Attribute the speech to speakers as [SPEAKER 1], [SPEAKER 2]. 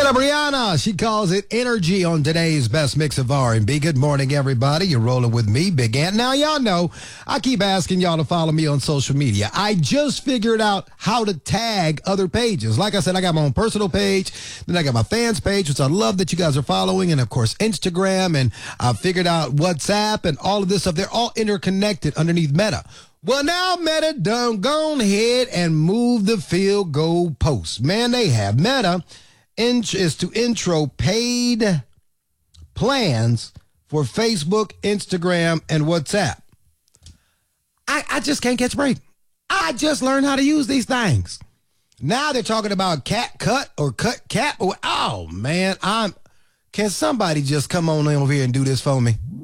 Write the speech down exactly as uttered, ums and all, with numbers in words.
[SPEAKER 1] up, Rihanna? She calls it energy on today's best mix of R and B. Good morning, everybody. You're rolling with me, Big Ant. Now, y'all know I keep asking y'all to follow me on social media. I just figured out how to tag other pages. Like I said, I got my own personal page. Then I got my fans page, which I love that you guys are following. And, of course, Instagram. And I figured out WhatsApp and all of this stuff. They're all interconnected underneath Meta. Well, now Meta done gone ahead and moved the field goal post. Man, they have Meta is to intro paid plans for Facebook, Instagram, and WhatsApp. I, I just can't catch a break. I just learned how to use these things. Now they're talking about cat cut or cut cap. Or, oh, man, I'm. Can somebody just come on over here and do this for me?